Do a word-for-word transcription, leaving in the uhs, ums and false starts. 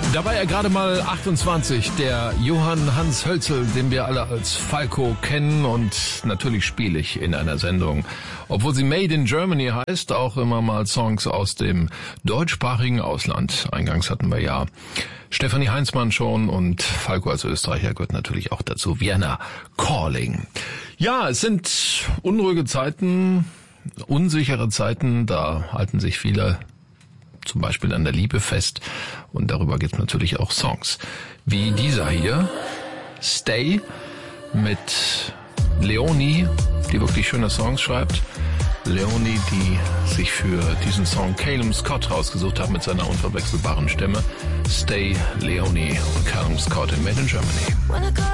Da war er gerade mal achtundzwanzig, der Johann Hans Hölzel, den wir alle als Falco kennen und natürlich spiele ich in einer Sendung, obwohl sie Made in Germany heißt, auch immer mal Songs aus dem deutschsprachigen Ausland. Eingangs hatten wir ja Stefanie Heinzmann schon und Falco als Österreicher gehört natürlich auch dazu. Vienna Calling. Ja, es sind unruhige Zeiten, unsichere Zeiten, da halten sich viele zum Beispiel an der Liebe fest und darüber gibt es natürlich auch Songs. Wie dieser hier, Stay, mit Leonie, die wirklich schöne Songs schreibt. Leonie, die sich für diesen Song Calum Scott rausgesucht hat mit seiner unverwechselbaren Stimme. Stay, Leonie und Calum Scott in Made in Germany.